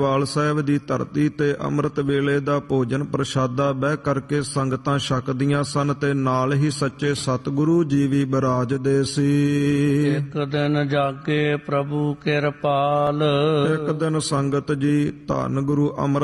ਵਾਲ ਸਾਹਿਬ ਦੀ ਧਰਤੀ ਤੇ ਅੰਮ੍ਰਿਤ ਵੇਲੇ ਦਾ ਭੋਜਨ ਪ੍ਰਸ਼ਾਦਾ ਬਹਿ ਕਰਕੇ ਸੰਗਤਾਂ ਛਕਦੀਆਂ ਸਨ ਤੇ ਨਾਲ ਹੀ ਸੱਚੇ ਸਤਿਗੁਰੂ ਜੀ ਵੀ ਬਿਰਾਜਦੇ ਸੀ। ਇੱਕ ਦਿਨ ਜਾਗੇ ਪ੍ਰਭੂ ਕਿਰਪਾਲ, ਇੱਕ ਦਿਨ ਸੰਗਤ ਜੀ ਧੰਨ ਗੁਰੂ ਅੰਮ੍ਰਿਤ